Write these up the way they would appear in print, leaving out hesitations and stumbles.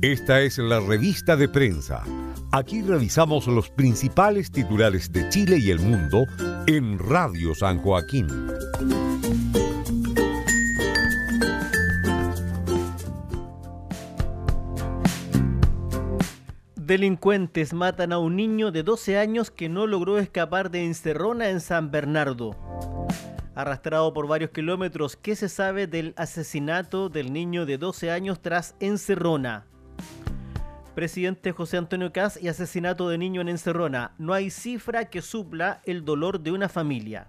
Esta es la revista de prensa. Aquí revisamos los principales titulares de Chile y el mundo en Radio San Joaquín. Delincuentes matan a un niño de 12 años que no logró escapar de Encerrona en San Bernardo. Arrastrado por varios kilómetros, ¿qué se sabe del asesinato del niño de 12 años tras Encerrona? Presidente José Antonio Kast y asesinato de niño en Encerrona. No hay cifra que supla el dolor de una familia.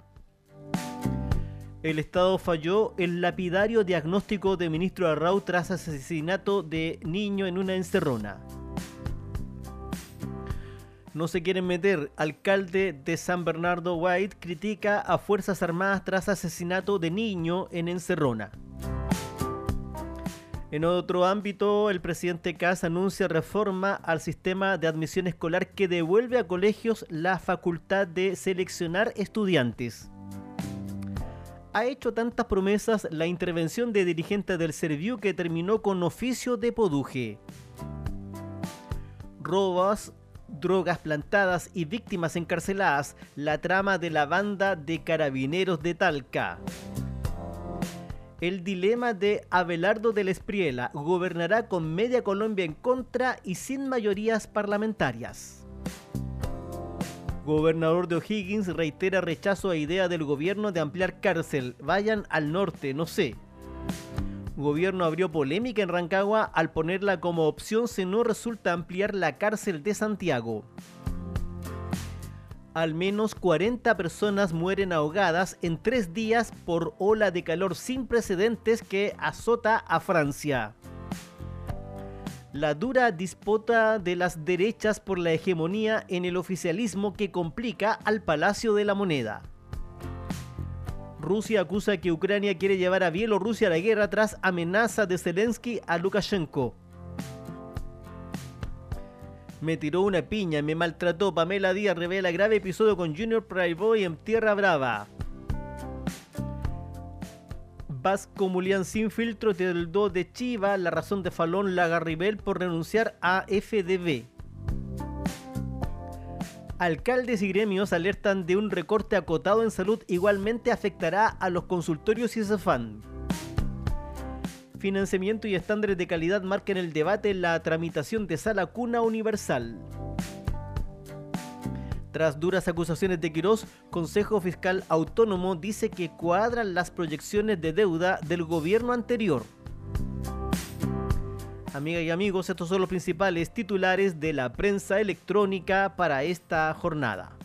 El Estado falló el lapidario diagnóstico de ministro Arrau tras asesinato de niño en una Encerrona. No se quieren meter. Alcalde de San Bernardo White critica a Fuerzas Armadas tras asesinato de niño en Encerrona. En otro ámbito, el presidente Kast anuncia reforma al sistema de admisión escolar que devuelve a colegios la facultad de seleccionar estudiantes. Ha hecho tantas promesas la intervención de dirigentes del Serviu que terminó con oficio de poduje. Robos, drogas plantadas y víctimas encarceladas, la trama de la banda de carabineros de Talca. El dilema de Abelardo del Espriella: gobernará con media Colombia en contra y sin mayorías parlamentarias. Gobernador de O'Higgins reitera rechazo a idea del gobierno de ampliar cárcel. Vayan al norte, no sé. Gobierno abrió polémica en Rancagua al ponerla como opción si no resulta ampliar la cárcel de Santiago. Al menos 40 personas mueren ahogadas en 3 días por ola de calor sin precedentes que azota a Francia. La dura disputa de las derechas por la hegemonía en el oficialismo que complica al Palacio de la Moneda. Rusia acusa que Ucrania quiere llevar a Bielorrusia a la guerra tras amenaza de Zelensky a Lukashenko. Me tiró una piña, me maltrató. Pamela Díaz revela grave episodio con Junior Playboy en Tierra Brava. Vasco Mulián sin filtro tildó de chiva la razón de Falón Lagarribel por renunciar a FDB. Alcaldes y gremios alertan de un recorte acotado en salud igualmente afectará a los consultorios y Cefam. Financiamiento y estándares de calidad marcan el debate en la tramitación de Sala Cuna Universal. Tras duras acusaciones de Quirós, Consejo Fiscal Autónomo dice que cuadran las proyecciones de deuda del gobierno anterior. Amigas y amigos, estos son los principales titulares de la prensa electrónica para esta jornada.